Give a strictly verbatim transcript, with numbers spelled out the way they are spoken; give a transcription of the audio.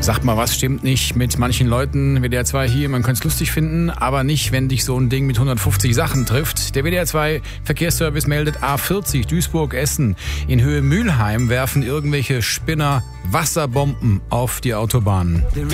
Sag mal, was stimmt nicht mit manchen Leuten? W D R zwei hier, man könnte es lustig finden, aber nicht, wenn dich so ein Ding mit hundertfünfzig Sachen trifft. Der W D R zwei Verkehrsservice meldet A vierzig Duisburg-Essen. In Höhe Mülheim werfen irgendwelche Spinner Wasserbomben auf die Autobahn.